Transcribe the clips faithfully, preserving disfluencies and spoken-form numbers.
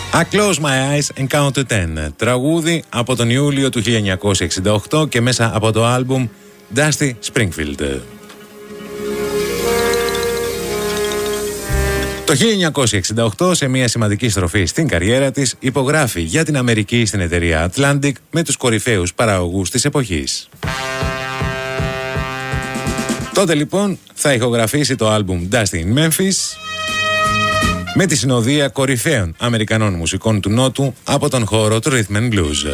I Close My Eyes and Count to Ten, τραγούδι από τον Ιούλιο του χίλια εννιακόσια εξήντα οκτώ και μέσα από το άλμπουμ Dusty Springfield. Το χίλια εννιακόσια εξήντα οκτώ, σε μια σημαντική στροφή στην καριέρα της, υπογράφει για την Αμερική στην εταιρεία Atlantic με τους κορυφαίους παραγωγούς της εποχής. Τότε λοιπόν θα ηχογραφήσει το άλμπουμ Dusty in Memphis με τη συνοδεία κορυφαίων Αμερικανών μουσικών του Νότου από τον χώρο του Rhythm and Blues.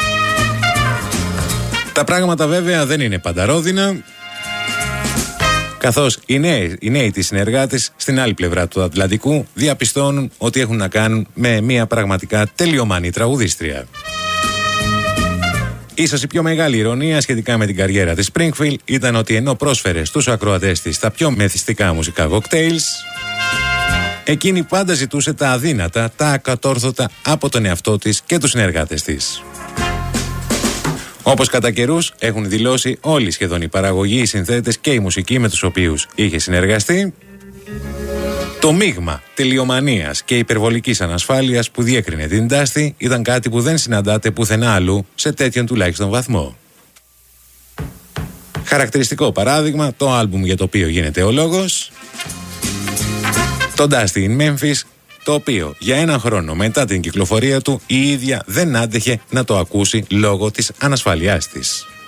Τα πράγματα βέβαια δεν είναι πανταρόδινα, καθώς οι νέοι, οι νέοι της συνεργάτες στην άλλη πλευρά του Ατλαντικού διαπιστώνουν ότι έχουν να κάνουν με μια πραγματικά τελειομανή τραγουδίστρια. Ίσως η πιο μεγάλη ηρωνία σχετικά με την καριέρα της Springfield ήταν ότι ενώ πρόσφερε στους ακροατές της τα πιο μεθυστικά μουσικά cocktails, εκείνη πάντα ζητούσε τα αδύνατα, τα ακατόρθωτα από τον εαυτό της και τους συνεργάτες της. Όπως κατά καιρούς έχουν δηλώσει όλοι σχεδόν οι παραγωγοί, οι συνθέτες και οι μουσικοί με τους οποίους είχε συνεργαστεί, το μείγμα τελειομανίας και υπερβολικής ανασφάλειας που διέκρινε την Dusty ήταν κάτι που δεν συναντάται πουθενά αλλού σε τέτοιον τουλάχιστον βαθμό. Χαρακτηριστικό παράδειγμα, το άλμπουμ για το οποίο γίνεται ο λόγος, το Dusty in Memphis, το οποίο για ένα χρόνο μετά την κυκλοφορία του η ίδια δεν άντεχε να το ακούσει λόγω της ανασφαλειάς της.